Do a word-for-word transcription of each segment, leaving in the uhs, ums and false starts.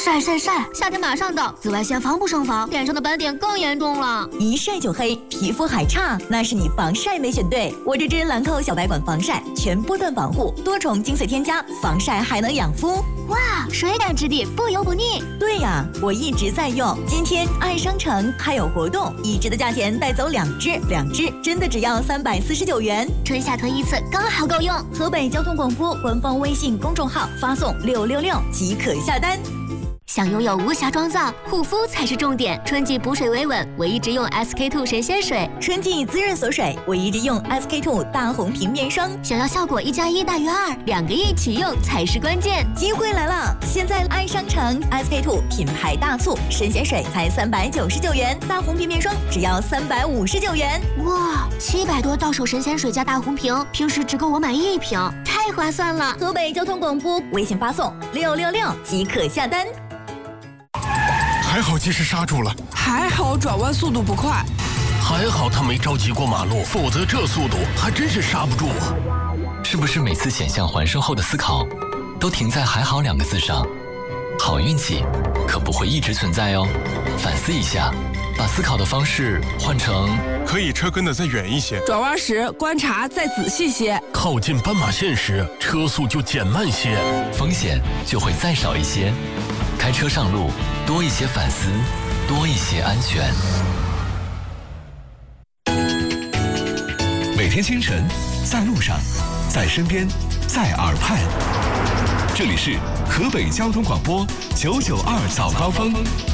晒晒晒，夏天马上到，紫外线防不胜防，脸上的斑点更严重了。 一晒就黑，皮肤还差，那是你防晒没选对。我这支兰蔻小白管防晒，全波段防护，多重精粹添加，防晒还能养肤。 哇，水感质地，不油不腻。 对呀，我一直在用。今天爱商城还有活动，一支的价钱带走两支，两支真的只要三百四十九元， 春夏囤一次刚好够用。 河北交通广播官方微信公众号发送六六六即可下单。 想拥有无瑕妆造，护肤才是重点。春季补水维稳，我一直用 S K two 神仙水； 春季滋润锁水，我一直用 S K two 大红瓶面霜。 想要效果一加一大于二，两个一起用才是关键。 机会来了！现在爱商城 S K two 品牌大促，神仙水才三百九十九元，大红瓶面霜只要三百五十九元。 哇，七百多到手神仙水加大红瓶，平时只够我买一瓶，太划算了！ 河北交通广播微信发送六六六即可下单。 还好及时刹住了， 还好转弯速度不快， 还好他没着急过马路，否则这速度还真是刹不住啊！ 是不是每次险象环生后的思考，都停在“还好”两个字上？好运气可不会一直存在哦，反思一下，把思考的方式换成可以车跟得再远一些， 转弯时观察再仔细些， 靠近斑马线时车速就减慢些， 风险就会再少一些。开车上路，多一些反思，多一些安全。 每天清晨，在路上，在身边，在耳畔，这里是河北交通广播九九二早高峰。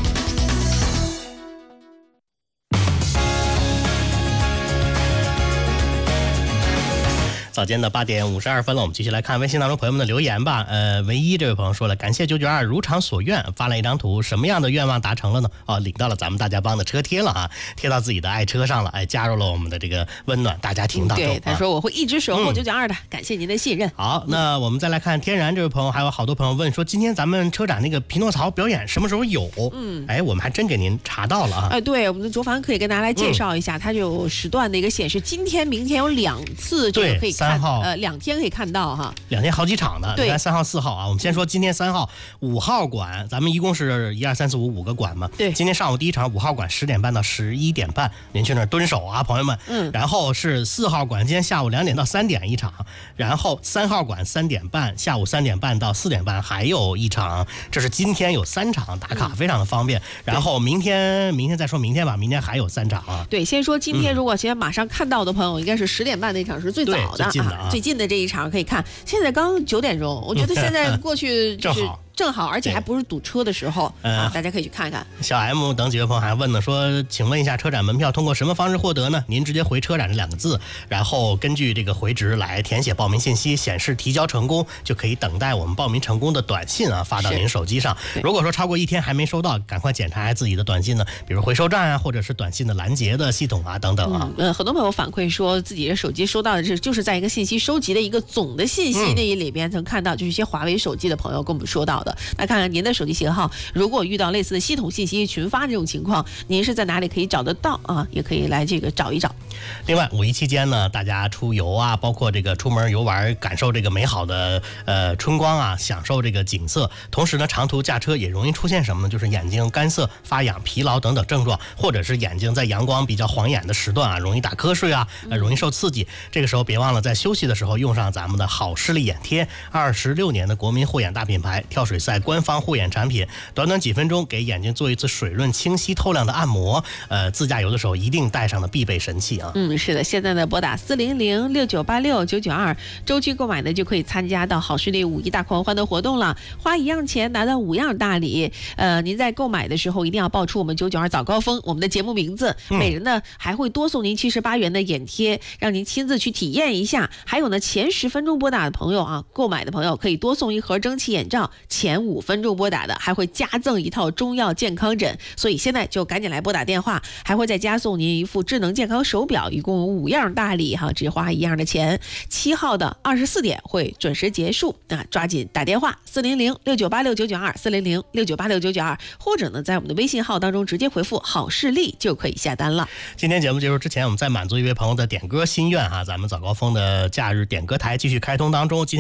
早间的八点五十二分了，我们继续来看微信当中朋友们的留言吧。呃，唯一这位朋友说了，感谢九九二如偿所愿，发了一张图，什么样的愿望达成了呢？哦，领到了咱们大家帮的车贴了啊，贴到自己的爱车上了，哎，加入了我们的这个温暖大家庭当中。 对，他说我会一直守候九九二的、嗯，感谢您的信任。 好，那我们再来看天然这位朋友，还有好多朋友问说，今天咱们车展那个匹诺曹表演什么时候有？嗯，哎，我们还真给您查到了啊。 哎，对，我们的卓凡可以跟大家来介绍一下，嗯、它就有时段的一个显示，今天、明天有两次这个可以看。 三号呃两天可以看到哈， 两天好几场的， 对， 三号四号啊，我们先说今天三号五号馆，咱们一共是一二三四五五个馆嘛， 对， 今天上午第一场五号馆十点半到十一点半，您去那儿蹲守啊，朋友们， 嗯， 然后是四号馆，今天下午两点到三点一场，然后三号馆三点半，下午三点半到四点半还有一场，这是今天有三场打卡，非常的方便。嗯、然后明天明天再说明天吧，明天还有三场啊。 对，先说今天，如果现在马上看到的朋友，应该是十点半那场是最早的， 最近的啊， 最近的这一场可以看。现在刚九点钟，我觉得现在过去就是正好。 正好，而且还不是堵车的时候、呃、啊，大家可以去看看。 小 M 等几位朋友还问呢，说请问一下车展门票通过什么方式获得呢？您直接回车展这两个字，然后根据这个回执来填写报名信息，显示提交成功，就可以等待我们报名成功的短信啊发到您手机上。如果说超过一天还没收到，赶快检查自己的短信呢，比如回收站啊，或者是短信的拦截的系统啊等等啊。 嗯，呃，很多朋友反馈说自己的手机收到的是就是在一个信息收集的一个总的信息那一里边，曾看到就是一些华为手机的朋友跟我们说到的。那看看您的手机型号，如果遇到类似的系统信息群发这种情况，您是在哪里可以找得到啊？也可以来这个找一找。 另外，五一期间呢，大家出游啊，包括这个出门游玩，感受这个美好的呃春光啊，享受这个景色。同时呢，长途驾车也容易出现什么呢？就是眼睛干涩、发痒、疲劳等等症状，或者是眼睛在阳光比较晃眼的时段啊，容易打瞌睡啊，呃、容易受刺激。这个时候别忘了在休息的时候用上咱们的好视力眼贴，二十六年的国民护眼大品牌，跳水赛官方护眼产品，短短几分钟给眼睛做一次水润、清晰、透亮的按摩。呃，自驾游的时候一定带上的必备神器啊。 嗯，是的，现在呢拨打四零零六九八六九九二，周期购买呢就可以参加到好视力五一大狂欢的活动了，花一样钱拿到五样大礼。呃，您在购买的时候一定要报出我们九九二早高峰我们的节目名字，嗯、每人呢还会多送您七十八元的眼贴，让您亲自去体验一下。还有呢，前十分钟拨打的朋友啊，购买的朋友可以多送一盒蒸汽眼罩，前五分钟拨打的还会加赠一套中药健康枕。所以现在就赶紧来拨打电话，还会再加送您一副智能健康手表，一共有五样大礼哈，只花一样的钱。七号的二十四点会准时结束，那抓紧打电话四零零六九八六九九二四零零六九八六九九二，或者呢在我们的微信号当中直接回复好视力就可以下单了。 今天节目结束之前，我们再满足一位朋友的点歌心愿哈，咱们早高峰的假日点歌台继续开通当中。今天